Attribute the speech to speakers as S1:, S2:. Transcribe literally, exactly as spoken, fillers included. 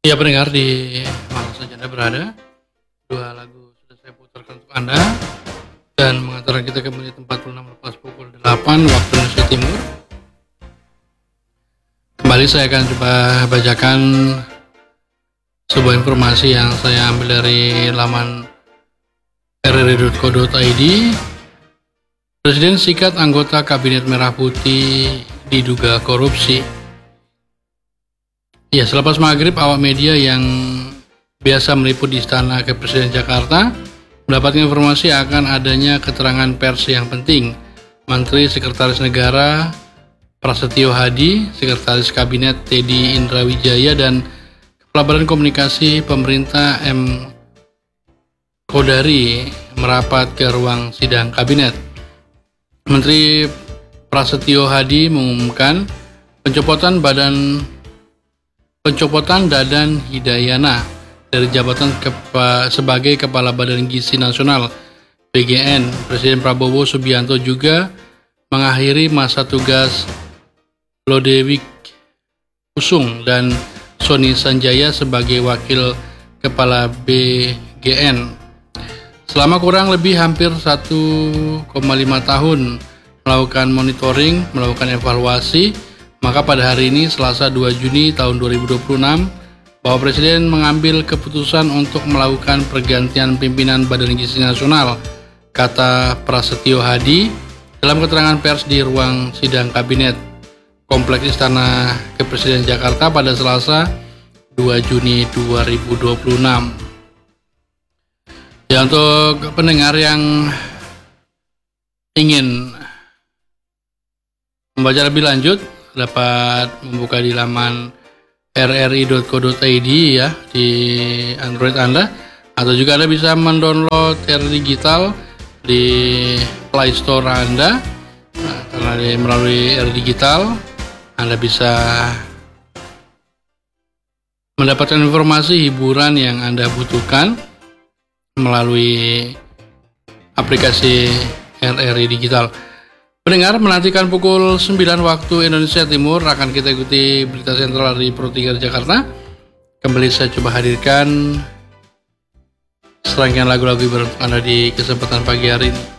S1: Ya pendengar di mana saja Anda berada, dua lagu sudah saya putarkan untuk Anda dan mengantarkan kita ke menit empat puluh enam lepas pukul delapan waktu Indonesia Timur. Kembali saya akan coba bacakan sebuah informasi yang saya ambil dari laman r r i dot co dot i d. Presiden sikat anggota Kabinet Merah Putih diduga korupsi. Ya, selepas maghrib, awak media yang biasa meliput di Istana Kepresiden Jakarta mendapatkan informasi akan adanya keterangan pers yang penting. Menteri Sekretaris Negara Prasetyo Hadi, Sekretaris Kabinet Teddy Indrawijaya, dan Kepala Badan Komunikasi Pemerintah M. Kodari merapat ke ruang sidang Kabinet. Menteri Prasetyo Hadi mengumumkan pencopotan badan Pencopotan Dadan Hidayana dari jabatan kepa, sebagai Kepala Badan Gizi Nasional B G N. Presiden Prabowo Subianto juga mengakhiri masa tugas Lodewijk Usung dan Sony Sanjaya sebagai Wakil Kepala B G N. Selama kurang lebih hampir satu koma lima tahun melakukan monitoring, melakukan evaluasi, maka pada hari ini, Selasa dua Juni tahun dua ribu dua puluh enam, Bapak Presiden mengambil keputusan untuk melakukan pergantian pimpinan Badan Gizi Nasional, kata Prasetyo Hadi dalam keterangan pers di ruang sidang Kabinet Kompleks Istana Kepresiden Jakarta pada Selasa dua Juni dua ribu dua puluh enam. Ya, untuk pendengar yang ingin membaca lebih lanjut, dapat membuka di laman r r i dot co dot i d ya di Android Anda, atau juga Anda bisa mendownload R Digital di Play Store Anda. Nah, karena di, melalui R Digital Anda bisa mendapatkan informasi hiburan yang Anda butuhkan melalui aplikasi R R I Digital. Pendengar, menantikan pukul sembilan waktu Indonesia Timur akan kita ikuti berita sentral dari Pro tiga Jakarta. Kembali saya coba hadirkan serangkaian lagu-lagu untuk Anda di kesempatan pagi hari ini.